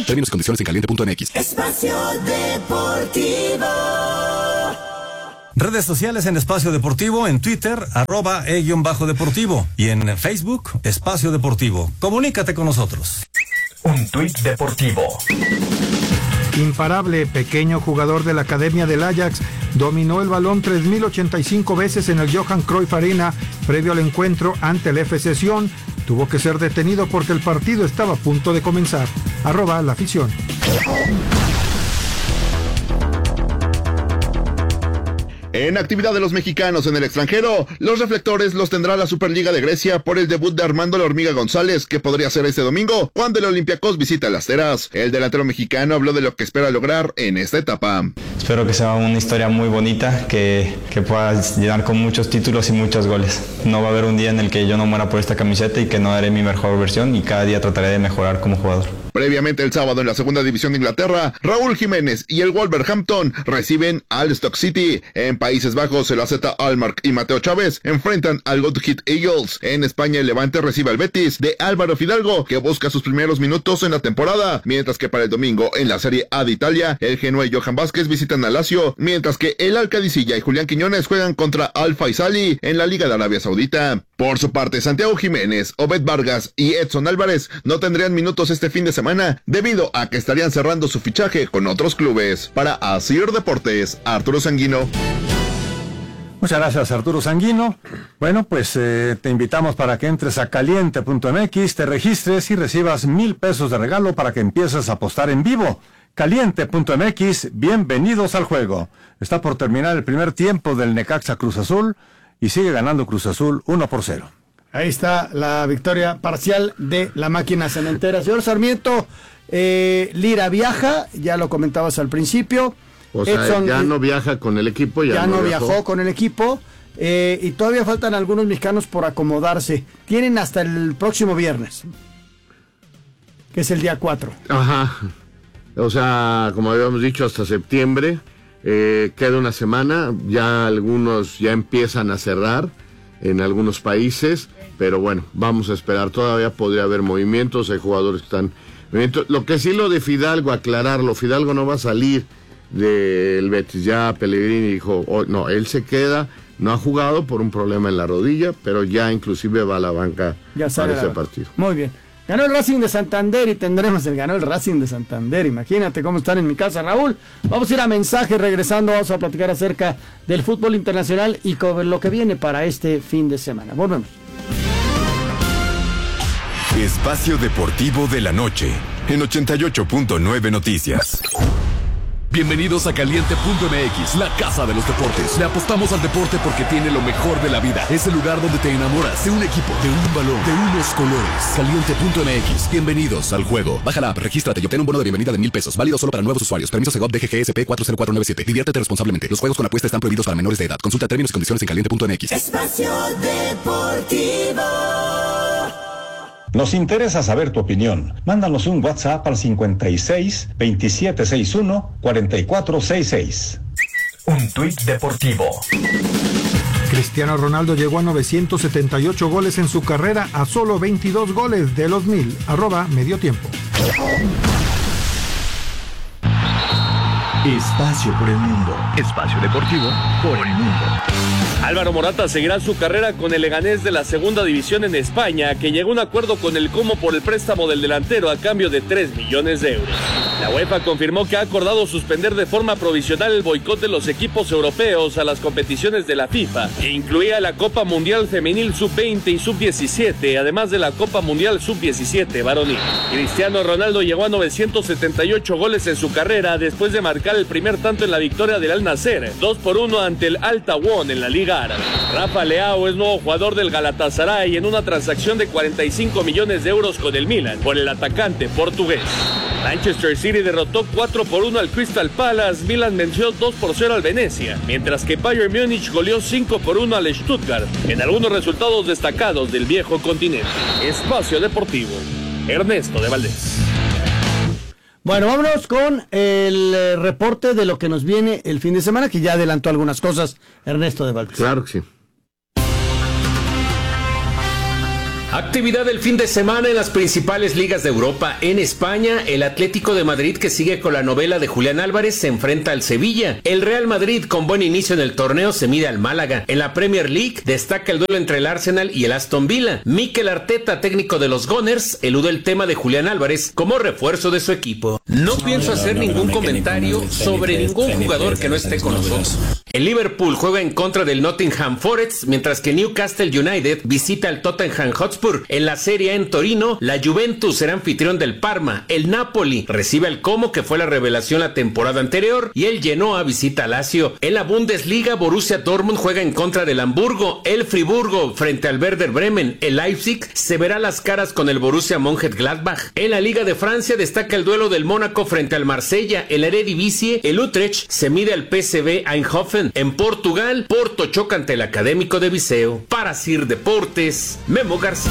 Términos y condiciones en caliente.mx. Espacio Deportivo. Redes sociales en Espacio Deportivo, en Twitter, @e_deportivo y en Facebook, Espacio Deportivo. Comunícate con nosotros. Un tuit deportivo. Imparable, pequeño jugador de la Academia del Ajax, dominó el balón 3.085 veces en el Johan Cruyff Arena previo al encuentro ante el FC Sion. Tuvo que ser detenido porque el partido estaba a punto de comenzar. @la afición. En actividad de los mexicanos en el extranjero, los reflectores los tendrá la Superliga de Grecia por el debut de Armando La Hormiga González, que podría ser este domingo, cuando el Olympiacos visita las Teras. El delantero mexicano habló de lo que espera lograr en esta etapa. Espero que sea una historia muy bonita, que pueda llenar con muchos títulos y muchos goles. No va a haber un día en el que yo no muera por esta camiseta y que no daré mi mejor versión, y cada día trataré de mejorar como jugador. Previamente el sábado en la segunda división de Inglaterra, Raúl Jiménez y el Wolverhampton reciben al Stoke City. En Países Bajos, el AZ Alkmaar y Mateo Chávez enfrentan al Go Ahead Eagles. En España, el Levante recibe al Betis de Álvaro Fidalgo, que busca sus primeros minutos en la temporada, mientras que para el domingo en la Serie A de Italia, el Genoa y Johan Vázquez visitan a Lazio, mientras que el Alcadicilla y Julián Quiñones juegan contra Al Faisali en la Liga de Arabia Saudita. Por su parte, Santiago Jiménez, Obed Vargas y Edson Álvarez no tendrían minutos este fin de semana debido a que estarían cerrando su fichaje con otros clubes. Para Asir Deportes, Arturo Sanguino. Muchas gracias, Arturo Sanguino. Bueno, pues te invitamos para que entres a caliente.mx, te registres y recibas 1,000 pesos de regalo para que empieces a apostar en vivo. Caliente.mx, bienvenidos al juego. Está por terminar el primer tiempo del Necaxa Cruz Azul y sigue ganando Cruz Azul 1-0. Ahí está la victoria parcial de la máquina cementera. Señor Sarmiento, Lira viaja, ya lo comentabas al principio. O sea, Edson, ya no viaja con el equipo. Ya no viajó con el equipo. Y todavía faltan algunos mexicanos por acomodarse. Tienen hasta el próximo viernes, que es el día 4. Ajá. O sea, como habíamos dicho, hasta septiembre. Queda una semana. Ya algunos ya empiezan a cerrar en algunos países. Pero bueno, vamos a esperar. Todavía podría haber movimientos. Hay jugadores que están... Lo que sí, lo de Fidalgo, aclararlo. Fidalgo no va a salir del Betis. Ya Pellegrini dijo, no, él se queda, no ha jugado por un problema en la rodilla, pero ya inclusive va a la banca para ese partido. Muy bien. Ganó el Racing de Santander y tendremos ganó el Racing de Santander. Imagínate cómo están en mi casa, Raúl. Vamos a ir a mensaje, regresando vamos a platicar acerca del fútbol internacional y con lo que viene para este fin de semana. Volvemos. Espacio Deportivo de la Noche en 88.9 Noticias. Bienvenidos a Caliente.mx, la casa de los deportes. Le apostamos al deporte porque tiene lo mejor de la vida. Es el lugar donde te enamoras de un equipo, de un balón, de unos colores. Caliente.mx, bienvenidos al juego. Baja la app, regístrate y obtén un bono de bienvenida de 1,000 pesos. Válido solo para nuevos usuarios. Permiso Segov DGGSP 40497. Diviértete responsablemente. Los juegos con apuesta están prohibidos para menores de edad. Consulta términos y condiciones en Caliente.mx. Espacio Deportivo. Nos interesa saber tu opinión. Mándanos un WhatsApp al 56 2761 4466. Un tuit deportivo. Cristiano Ronaldo llegó a 978 goles en su carrera, a solo 22 goles de los 1000. @mediotiempo. Espacio por el mundo. Espacio deportivo por el mundo. Álvaro Morata seguirá su carrera con el Leganés de la segunda división en España, que llegó a un acuerdo con el Como por el préstamo del delantero a cambio de 3 millones de euros. La UEFA confirmó que ha acordado suspender de forma provisional el boicot de los equipos europeos a las competiciones de la FIFA, que incluía la Copa Mundial Femenil Sub-20 y Sub-17, además de la Copa Mundial Sub-17 varonil. Cristiano Ronaldo llegó a 978 goles en su carrera después de marcar el primer tanto en la victoria del Al Nassr, 2-1 ante el Al Tawon en la Liga Árabe. Rafa Leao es nuevo jugador del Galatasaray en una transacción de 45 millones de euros con el Milan por el atacante portugués. Manchester City derrotó 4-1 al Crystal Palace, Milan venció 2-0 al Venecia, mientras que Bayern Múnich goleó 5-1 al Stuttgart, en algunos resultados destacados del viejo continente. Espacio Deportivo, Ernesto de Valdés. Bueno, vámonos con el reporte de lo que nos viene el fin de semana, que ya adelantó algunas cosas Ernesto de Valdés. Claro que sí. Actividad del fin de semana en las principales ligas de Europa. En España, el Atlético de Madrid, que sigue con la novela de Julián Álvarez, se enfrenta al Sevilla. El Real Madrid, con buen inicio en el torneo, se mide al Málaga. En la Premier League, destaca el duelo entre el Arsenal y el Aston Villa. Mikel Arteta, técnico de los Gunners, elude el tema de Julián Álvarez como refuerzo de su equipo. No pienso hacer ningún comentario sobre ningún jugador que no esté con nosotros. El Liverpool juega en contra del Nottingham Forest, mientras que Newcastle United visita al Tottenham Hotspur. En la Serie A en Torino, la Juventus será anfitrión del Parma. El Napoli recibe al Como, que fue la revelación la temporada anterior, y el Genoa visita a Lazio. En la Bundesliga, Borussia Dortmund juega en contra del Hamburgo. El Friburgo frente al Werder Bremen. El Leipzig se verá las caras con el Borussia Mönchengladbach. En la Liga de Francia destaca el duelo del Mónaco frente al Marsella. En la Eredivisie, el Utrecht se mide al PSV Eindhoven. En Portugal, Porto choca ante el Académico de Viseu. Para Sir Deportes, Memo García.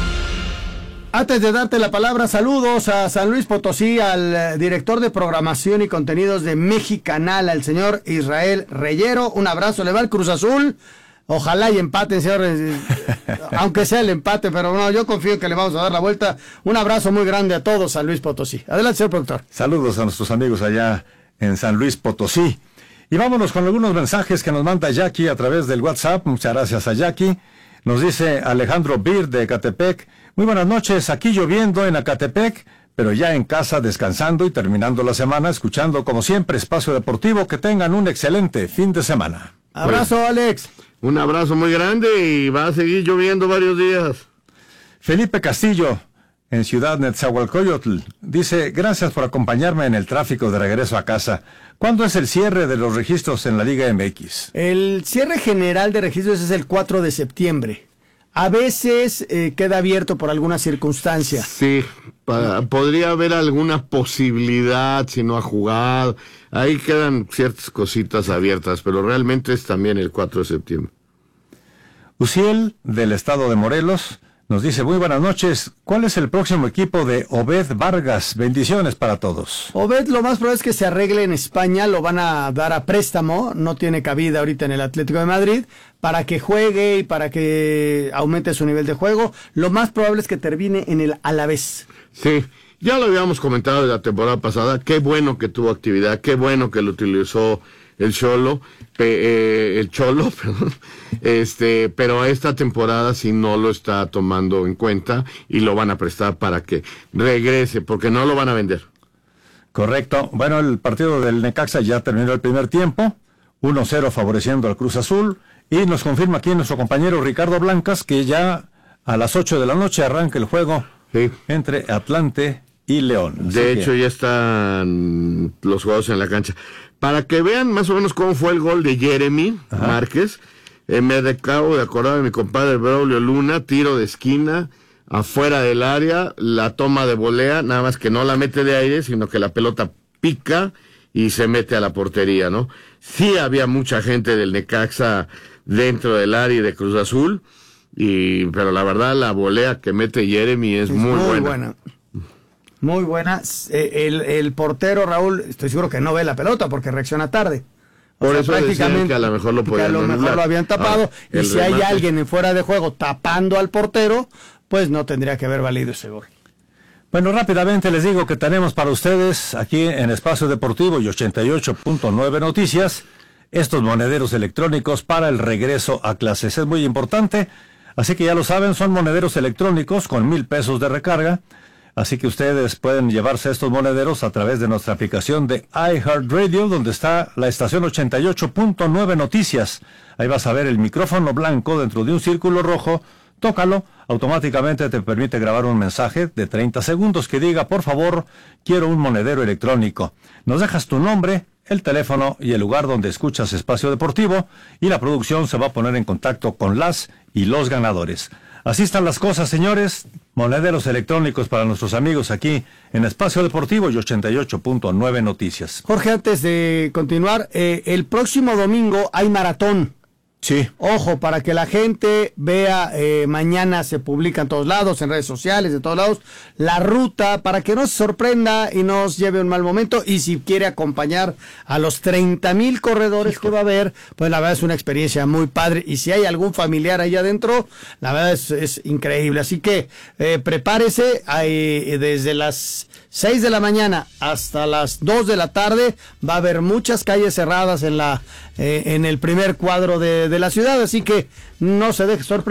Antes de darte la palabra, saludos a San Luis Potosí, al director de programación y contenidos de Mexicanal, al señor Israel Reyero. Un abrazo, le va al Cruz Azul. Ojalá y empaten, señores, aunque sea el empate, pero no, yo confío en que le vamos a dar la vuelta. Un abrazo muy grande a todos, San Luis Potosí. Adelante, señor productor. Saludos a nuestros amigos allá en San Luis Potosí. Y vámonos con algunos mensajes que nos manda Jackie a través del WhatsApp. Muchas gracias a Jackie. Nos dice Alejandro Bir de Ecatepec. Muy buenas noches, aquí lloviendo en Ecatepec, pero ya en casa descansando y terminando la semana, escuchando como siempre Espacio Deportivo. Que tengan un excelente fin de semana. Abrazo, Alex. Un abrazo muy grande y va a seguir lloviendo varios días. Felipe Castillo, en Ciudad Netzahualcoyotl, dice: gracias por acompañarme en el tráfico de regreso a casa. ¿Cuándo es el cierre de los registros en la Liga MX? El cierre general de registros es el 4 de septiembre. A veces queda abierto por alguna circunstancia. Sí, podría haber alguna posibilidad si no ha jugado. Ahí quedan ciertas cositas abiertas, pero realmente es también el 4 de septiembre. Uciel, del estado de Morelos, nos dice: muy buenas noches, ¿cuál es el próximo equipo de Obed Vargas? Bendiciones para todos. Obed, lo más probable es que se arregle en España, lo van a dar a préstamo, no tiene cabida ahorita en el Atlético de Madrid, para que juegue y para que aumente su nivel de juego. Lo más probable es que termine en el Alavés. Sí, ya lo habíamos comentado de la temporada pasada, qué bueno que tuvo actividad, qué bueno que lo utilizó el Cholo, perdón, pero esta temporada sí no lo está tomando en cuenta y lo van a prestar para que regrese, porque no lo van a vender. Correcto. Bueno, el partido del Necaxa ya terminó el primer tiempo, 1-0 favoreciendo al Cruz Azul, y nos confirma aquí nuestro compañero Ricardo Blancas que ya a las 8 de la noche arranca el juego entre Atlante y León. De hecho, ya están los jugadores en la cancha. Para que vean más o menos cómo fue el gol de Jeremy Márquez, me acabo de acordar de mi compadre Braulio Luna, tiro de esquina, afuera del área, la toma de volea, nada más que no la mete de aire, sino que la pelota pica y se mete a la portería, ¿no? Sí había mucha gente del Necaxa dentro del área y de Cruz Azul, pero la verdad la volea que mete Jeremy es muy buena. Muy buena. El portero, Raúl, estoy seguro que no ve la pelota porque reacciona tarde. Por eso prácticamente que a lo mejor lo podían anular. A lo mejor lo habían tapado. Y si hay alguien en fuera de juego tapando al portero, pues no tendría que haber valido ese gol. Bueno, rápidamente les digo que tenemos para ustedes aquí en Espacio Deportivo y 88.9 Noticias estos monederos electrónicos para el regreso a clases. Es muy importante, así que ya lo saben, son monederos electrónicos con 1,000 pesos de recarga. Así que ustedes pueden llevarse estos monederos a través de nuestra aplicación de iHeartRadio, donde está la estación 88.9 Noticias. Ahí vas a ver el micrófono blanco dentro de un círculo rojo. Tócalo, automáticamente te permite grabar un mensaje de 30 segundos que diga: por favor, quiero un monedero electrónico. Nos dejas tu nombre, el teléfono y el lugar donde escuchas Espacio Deportivo, y la producción se va a poner en contacto con las y los ganadores. Así están las cosas, señores. Monederos electrónicos para nuestros amigos aquí en Espacio Deportivo y 88.9 Noticias. Jorge, antes de continuar, el próximo domingo hay maratón Sí. Ojo, para que la gente vea, mañana se publica en todos lados, en redes sociales, de todos lados, la ruta, para que no se sorprenda y no os lleve un mal momento. Y si quiere acompañar a los 30,000 corredores que va a haber, pues la verdad es una experiencia muy padre. Y si hay algún familiar ahí adentro, la verdad es increíble. Así que prepárese, desde las 6 de la mañana hasta las 2 de la tarde va a haber muchas calles cerradas en el primer cuadro de la ciudad, así que no se deje sorprender.